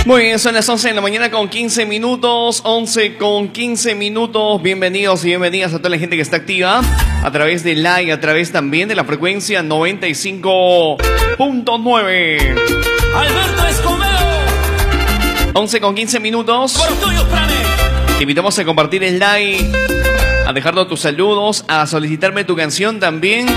Muy bien, son las 11 de la mañana con 15 minutos, 11 con 15 minutos. Bienvenidos y bienvenidas a toda la gente que está activa a través de Live, a través también de la frecuencia 95.9. Alberto Escobedo. 11 con 15 minutos. Por tuyo, Frane. Te invitamos a compartir el Live, a dejarnos tus saludos, a solicitarme tu canción también.